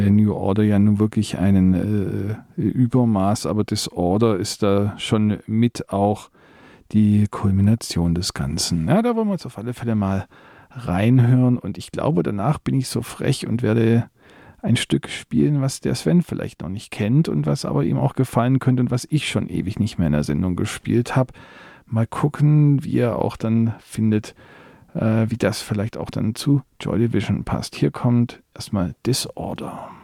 New Order ja nun wirklich einen Übermaß, aber Disorder ist da schon mit auch die Kulmination des Ganzen. Ja, da wollen wir uns auf alle Fälle mal reinhören und ich glaube, danach bin ich so frech und werde ein Stück spielen, was der Sven vielleicht noch nicht kennt und was aber ihm auch gefallen könnte und was ich schon ewig nicht mehr in der Sendung gespielt habe. Mal gucken, wie er auch dann findet, wie das vielleicht auch dann zu Joy Division passt. Hier kommt erstmal Disorder.